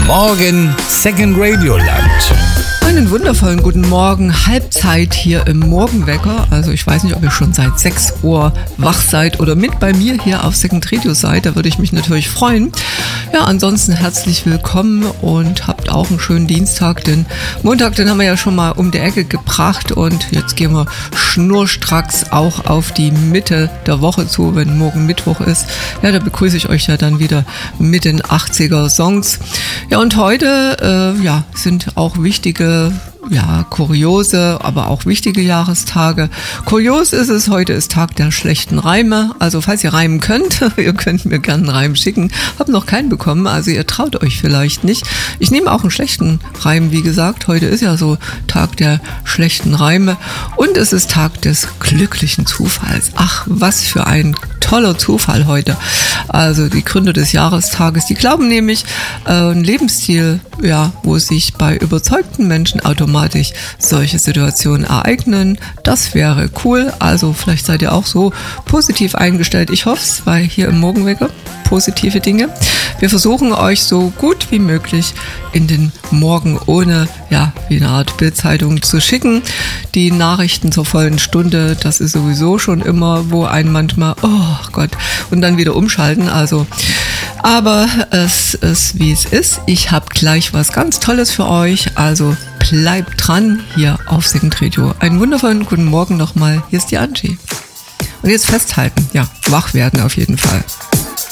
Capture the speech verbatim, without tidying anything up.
Morgen Second Radio Land. Einen wundervollen guten Morgen, Halbzeit hier im Morgenwecker. Also ich weiß nicht, ob ihr schon seit sechs Uhr wach seid oder mit bei mir hier auf Second Radio seid. Da würde ich mich natürlich freuen. Ja, ansonsten herzlich willkommen und habt auch einen schönen Dienstag. Den Montag, den haben wir ja schon mal um die Ecke gebracht und jetzt gehen wir schnurstracks auch auf die Mitte der Woche zu, wenn morgen Mittwoch ist. Ja, da begrüße ich euch ja dann wieder mit den achtziger Songs. Ja, und heute äh, ja, sind auch wichtige ja, kuriose, aber auch wichtige Jahrestage. Kurios ist es, heute ist Tag der schlechten Reime. Also falls ihr reimen könnt, ihr könnt mir gerne einen Reim schicken. Hab noch keinen bekommen, also ihr traut euch vielleicht nicht. Ich nehme auch einen schlechten Reim, wie gesagt. Heute ist ja so Tag der schlechten Reime. Und es ist Tag des glücklichen Zufalls. Ach, was für ein toller Zufall heute. Also die Gründer des Jahrestages, die glauben nämlich, äh, ein Lebensstil, ja, wo sich bei überzeugten Menschen automatisch solche Situationen ereignen. Das wäre cool. Also vielleicht seid ihr auch so positiv eingestellt. Ich hoffe es, weil hier im Morgenwecker positive Dinge. Wir versuchen euch so gut wie möglich in den Morgen ohne, ja, wie eine Art Bildzeitung zu schicken. Die Nachrichten zur vollen Stunde, das ist sowieso schon immer, wo ein manchmal, oh Gott, und dann wieder umschalten. Also, aber es ist, wie es ist. Ich habe gleich was ganz Tolles für euch. Also bleibt dran hier auf Second Radio. Einen wundervollen guten Morgen nochmal. Hier ist die Angie. Und jetzt festhalten, ja, wach werden auf jeden Fall.